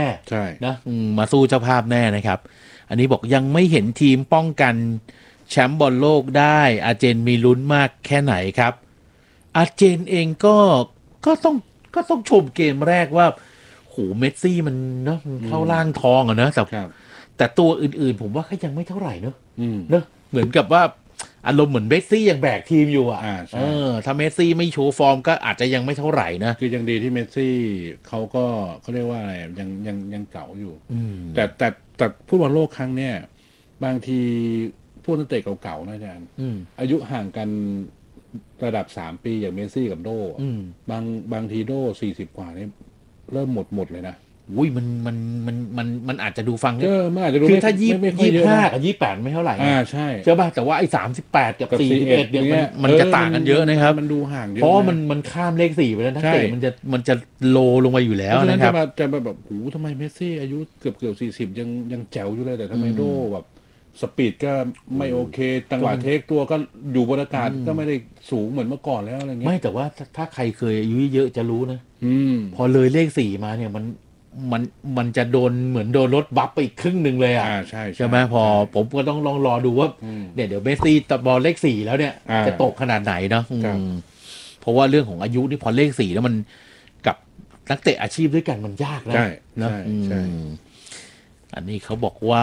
ใช่นะมาสู้เจ้าภาพแน่นะครับอันนี้บอกยังไม่เห็นทีมป้องกันแชมป์บอลโลกได้อาร์เจนมีลุ้นมากแค่ไหนครับอาร์เจนเองก็ต้องก็ต้องชมเกมแรกว่าโหเมสซี่มันเนาะมันเข้าล่างทองอะเนอะครับแต่ตัวอื่นๆผมว่าก็ยังไม่เท่าไหร่เนอะอืมเนอะเหมือนกับว่าอารมณ์เหมือนเมสซี่ยังแบกทีมอยู่อ่ะใช่ถ้าเมสซี่ไม่โชว์ฟอร์มก็อาจจะยังไม่เท่าไหร่นะคือยังดีที่เมสซี่เขาก็เขาเรียกว่าอะไรยังเก่าอยู่แต่ฟุตบอลโลกครั้งเนี้ยบางทีพวกนักเตะเก่าๆนะอาจารย์อายุห่างกันระดับ3 ปีอย่างเมสซี่กับโดบางทีโด40 กว่านี่เริ่มหมดเลยนะอุ้ยมันอาจจะดูฟังมันอาจจะดูคือถ้าไม่ค่อยเยอะ 25 นะกับ28ไม่เท่าไหร่ใช่ใช่ป่ะแต่ว่าไอ้38กับ41เนี่ยมันจะต่างกันเยอะนะครับมันดูห่างเยอะเพราะมันข้ามเลข4ไปแล้วนักเตะมันจะโลลงมาอยู่แล้วนะครับจะแบบโอ้ทำไมเมสซี่อายุเกือบ40ยังแจ๋วอยู่เลยแต่ทำไมโดแบบสปีดก็ไม่โอเคจังหวะเทคตัวก็อยู่บนอากาศก็ไม่ได้สูงเหมือนเมื่อก่อนแล้วอะไรเงี้ยไม่แต่ว่าถ้าใครเคยอายุเยอะจะรู้นะพอเลยเลข4มาเนี่ยมันจะโดนเหมือนโดนรถบัฟไปอีกครึ่งหนึ่งเลยใช่ไหมพอผมก็ต้องลองรอดูว่าเนี่ยเดี๋ยวเมสซี่ตบอลเลข4แล้วเนี่ยจะตกขนาดไหนเนาะเพราะว่าเรื่องของอายุนี่พอเลข4แล้วมันกับนักเตะอาชีพด้วยกันมันยากนะใช่อันนี้เขาบอกว่า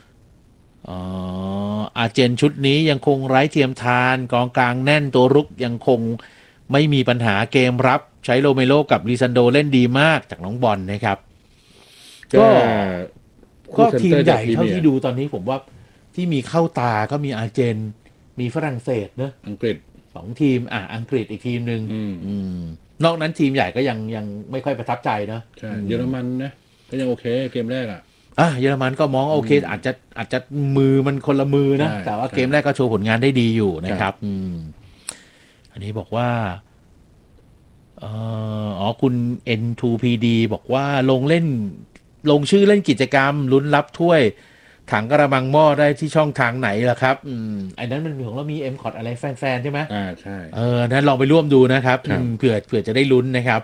อาร์เจนชุดนี้ยังคงไร้เทียมทานกองกลางแน่นตัวรุกยังคงไม่มีปัญหาเกมรับใช้โรเมโลกับลิซันโดเล่นดีมากจากน้องบอลนะครับก็ทีมใหญ่เท่าที่ดูตอนนี้ผมว่าที่มีเข้าตาก็มีอาร์เจนมีฝรั่งเศสเนอะอังกฤษ 2 ทีมอังกฤษอีกทีมหนึ่งนอกนั้นทีมใหญ่ก็ยังไม่ค่อยประทับใจเนอะใช่เยอรมันนะก็ยังโอเคเกมแรกเยอรมันก็มองโอเคอาจจะมือมันคนละมือนะแต่ว่าเกมแรกก็โชว์ผลงานได้ดีอยู่นะครับอันนี้บอกว่าคุณ N2PD บอกว่าลงชื่อเล่นกิจกรรมลุ้นรับถ้วยถังกระมังหม้อได้ที่ช่องทางไหนล่ะครับไอ้นั้นมันของเรามี M-Cot อะไรแฟนๆใช่ไหมใช่นั้นลองไปร่วมดูนะครับเผื่อจะได้ลุ้นนะครับ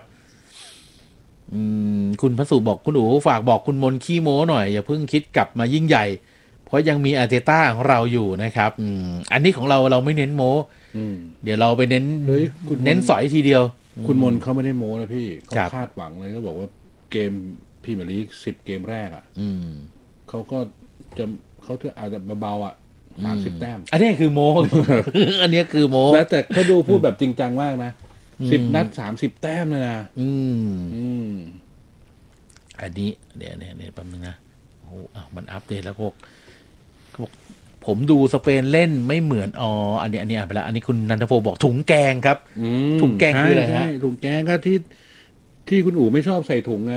คุณพระสุบอกคุณอู๋ฝากบอกคุณมนขี้โม้หน่อยอย่าเพิ่งคิดกลับมายิ่งใหญ่เพราะยังมีอาร์เตต้าของเราอยู่นะครับอันนี้ของเราไม่เน้นโม้เดี๋ยวเราไปเน้นสอยทีเดียวคุณมนเขาไม่ได้โม้นะพี่เขาคาดหวังเลยก็บอกว่าเกมพรีเมียร์ลีก10 เกมแรกเขาอาจจะเบา30 แต้มอันนี้คือโม้ อันนี้คือโม้แล้วแต่เขาดูพูดแบบจริงจังมากนะ10 นัด30 แต้มเลยนะอันนี้เดี๋ยวแป๊บนึงนะโอ้มันอัปเดตแล้วพวกผมดูสเปนเล่นไม่เหมือนอันนี้อ่านไปแล้วอันนี้คุณนันทพงศ์บอกถุงแกงครับถุงแกงคืออะไรฮะถุงแกงก็ที่คุณอู๋ไม่ชอบใส่ถุงไง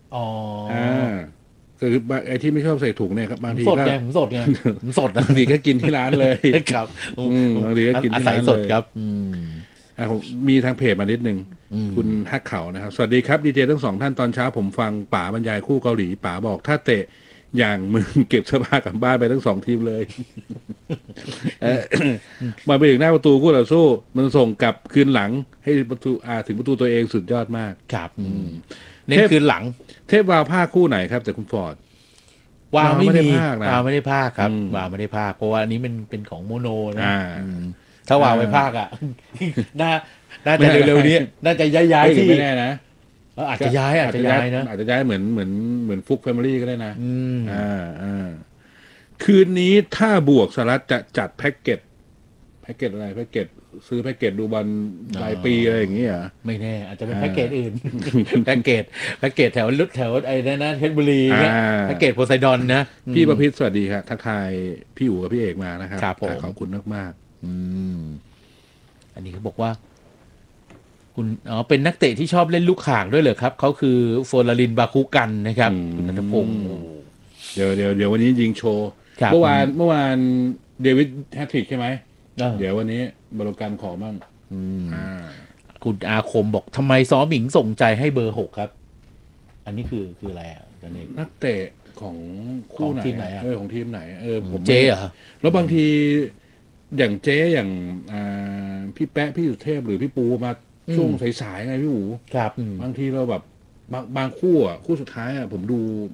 คือไอ้ที่ไม่ชอบใส่ถุงเนี่ยครับบางทีก็ผมสดไงผมสดบางทีก็กินที่ร้านเลยครับบางทีก็กินที่ร้านสดครับผมมีทางเพจมานิดนึงคุณฮักเขานะครับสวัสดีครับดีเจทั้ง2 ท่านตอนเช้าผมฟังป๋าบรรยายคู่เกาหลีป๋าบอกถ้าเตะอย่างมึงเก็บเสื้อผ้ากลับบ้านไปทั้ง2 ทีมเลยมาไปถึงหน้าประตูคู่ต่อสู้มันส่งกลับคืนหลังให้ประตูถึงประตูตัวเองสุดยอดมากครับเน้นคืนหลังเทพวาวภาคคู่ไหนครับแต่คุณฟอร์ดวาวไม่ได้ภาคนะวาวไม่ได้ภาคครับวาวไม่ได้ภาคเพราะว่าอันนี้มันเป็นของโมโนนะถ้าวาวไปภาคน่าจะเร็วๆนี้น่าจะย้ายที่ไม่แน่นะอาจจะย้ายนะอาจจะย้ายเหมือนฟุกแฟมิลี่ก็ได้นะคืนนี้ถ้าบวกสลัดจะจัดแพ็กเกจอะไรแพ็กเกจซื้อแพ็กเกจดูบอลรายปีอะไรอย่างเงี้ยไม่แน่อาจจะเป็นแพ็กเกจอื่นแพ็กเกจแถวไอ้นั่นเพชรบุรีแพ็กเกจโพไซดอนนะพี่ประพิตรสวัสดีครับทักทายพี่อู๋กับพี่เอกมานะครับขอบคุณมากอันนี้เขาบอกว่าคุณเป็นนักเตะที่ชอบเล่นลูกข่างด้วยเหรอครับเขาคือโฟลารินบาคุกันนะครับคุณนันทพงศ์เดี๋ยววันนี้ยิงโชว์เมื่อวานเดวิดแฮตทริกใช่ไหมเดี๋ยววันนี้บริการขอบ้างคุณอาคมบอกทำไมซ้อหมิงส่งใจให้เบอร์ 6ครับอันนี้คืออะไรนักเตะของคู่ไหนของทีมไหนผมเจ๊เหรอแล้วบางทีอย่างเจ๊อย่างพี่แป๊ะพี่สุเทพหรือพี่ปูมาช่วงสายๆไงพี่หูครับบางทีเราแบบบางคู่คู่สุดท้ายผมดู